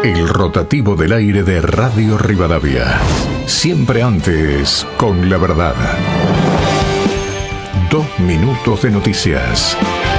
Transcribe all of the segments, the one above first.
El rotativo del aire de Radio Rivadavia. Siempre antes, con la verdad. 2 minutos de noticias.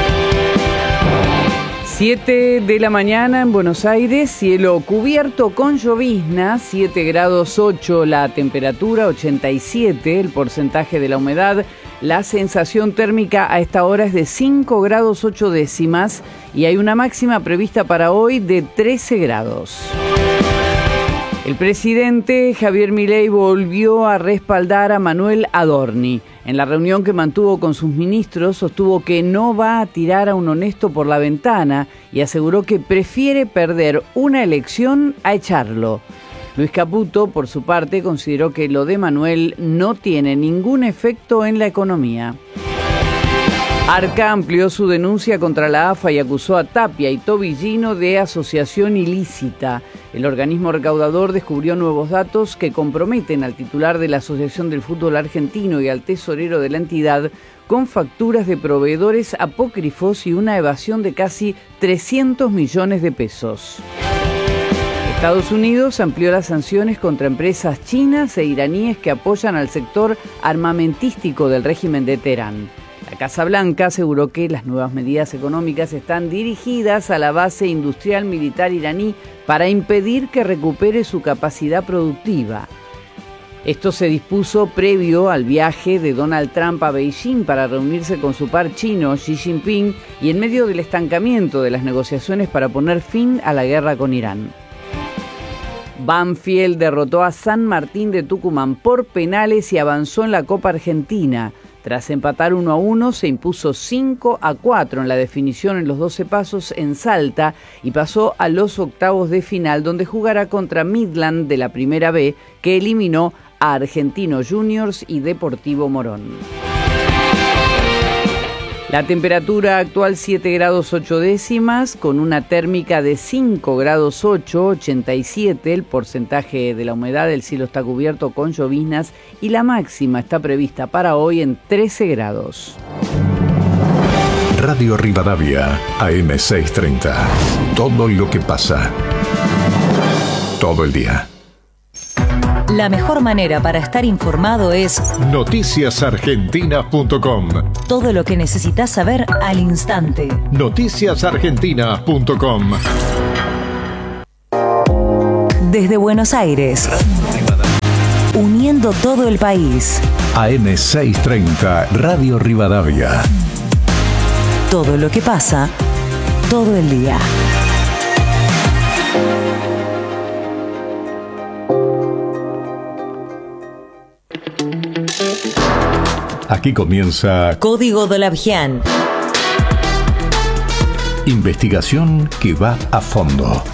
7 de la mañana en Buenos Aires, cielo cubierto con llovizna, 7 grados 8 la temperatura, 87 el porcentaje de la humedad. La sensación térmica a esta hora es de 5 grados 8 décimas y hay una máxima prevista para hoy de 13 grados. El presidente Javier Milei volvió a respaldar a Manuel Adorni. En la reunión que mantuvo con sus ministros, sostuvo que no va a tirar a un honesto por la ventana y aseguró que prefiere perder una elección a echarlo. Luis Caputo, por su parte, consideró que lo de Manuel no tiene ningún efecto en la economía. Arca amplió su denuncia contra la AFA y acusó a Tapia y Tobillino de asociación ilícita. El organismo recaudador descubrió nuevos datos que comprometen al titular de la Asociación del Fútbol Argentino y al tesorero de la entidad con facturas de proveedores apócrifos y una evasión de casi 300 millones de pesos. Estados Unidos amplió las sanciones contra empresas chinas e iraníes que apoyan al sector armamentístico del régimen de Teherán. La Casa Blanca aseguró que las nuevas medidas económicas están dirigidas a la base industrial militar iraní para impedir que recupere su capacidad productiva. Esto se dispuso previo al viaje de Donald Trump a Beijing para reunirse con su par chino Xi Jinping y en medio del estancamiento de las negociaciones para poner fin a la guerra con Irán. Banfield derrotó a San Martín de Tucumán por penales y avanzó en la Copa Argentina. Tras empatar 1-1, se impuso 5-4 en la definición en los 12 pasos en Salta y pasó a los octavos de final, donde jugará contra Midland de la Primera B, que eliminó a Argentinos Juniors y Deportivo Morón. La temperatura actual 7 grados 8 décimas, con una térmica de 5 grados 8, 87 el porcentaje de la humedad, el cielo está cubierto con lloviznas y la máxima está prevista para hoy en 13 grados. Radio Rivadavia, AM 630. Todo lo que pasa. Todo el día. La mejor manera para estar informado es noticiasargentinas.com. Todo lo que necesitas saber al instante. noticiasargentinas.com. Desde Buenos Aires, uniendo todo el país. AM 630, Radio Rivadavia. Todo lo que pasa, todo el día. Aquí comienza Código Dolavian. Investigación que va a fondo.